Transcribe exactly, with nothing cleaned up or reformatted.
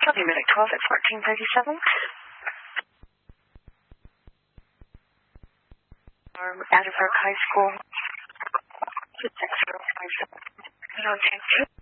W Minute twelve at fourteen thirty-seven. Atterbury High School. six zero five seven. zero ten two.